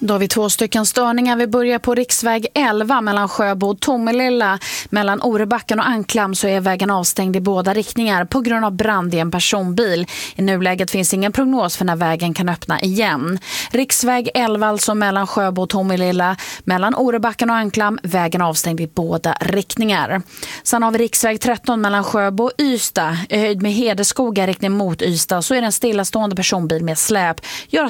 Då har vi 2 stycken störningar. Vi börjar på riksväg 11 mellan Sjöbo och Tomelilla. Mellan Orebacken och Anklam så är vägen avstängd i båda riktningar på grund av brand i en personbil. I nuläget finns ingen prognos för när vägen kan öppna igen. Riksväg 11 alltså mellan Sjöbo och Tomelilla. Mellan Orebacken och Anklam, vägen avstängd i båda riktningar. Sen har vi riksväg 13 mellan Sjöbo och Ystad. I höjd med Hedeskoga riktning mot Ystad så är det en stillastående personbil med släp. Gör att